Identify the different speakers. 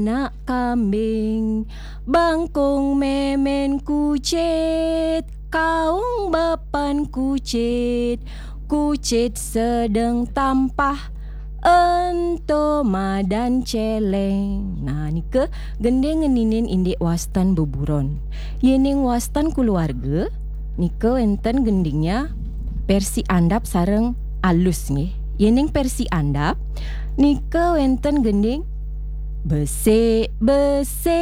Speaker 1: Nak kambing, bangkong memen kucit, kaung bepan kucit, kucit sedang tampah, ento madan celeng. Nah, ni ke gendeng ngeninin indik wastan beburon. Yening wastan keluarga, ni ke enten gendingnya persi andap sareng alus nggih. Yening persi andap, ni ke enten gending besek-besek